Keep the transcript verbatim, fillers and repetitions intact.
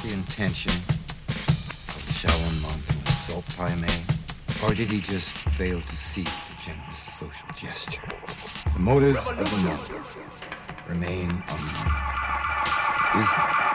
the intention of the Shaolin monk to insult Pai Mei? Or did he just fail to see the generous social gesture? The motives of the monk remain unknown. Is